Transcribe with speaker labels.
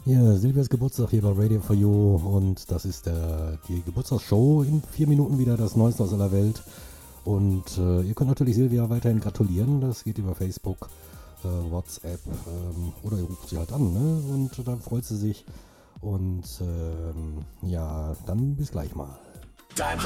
Speaker 1: Ja, Silvias Geburtstag hier bei Radio for You und das ist die Geburtstagsshow. In 4 Minuten wieder das Neueste aus aller Welt. Und ihr könnt natürlich Silvia weiterhin gratulieren. Das geht über Facebook, WhatsApp oder ihr ruft sie halt an, ne? Und dann freut sie sich. Und ja, dann bis gleich mal.
Speaker 2: Dein